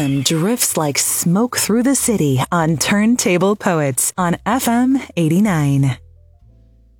rhythm drifts like smoke through the city on Turntable Poets on FM 89.